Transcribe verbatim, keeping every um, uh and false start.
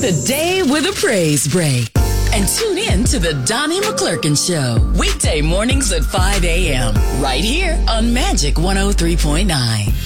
the day with a praise break. And tune in to the Donnie McClurkin Show, weekday mornings at five a.m. right here on Magic one oh three point nine.